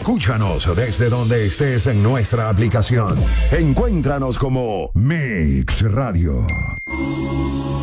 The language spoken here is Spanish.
Escúchanos desde donde estés en nuestra aplicación. Encuéntranos como Mix Radio.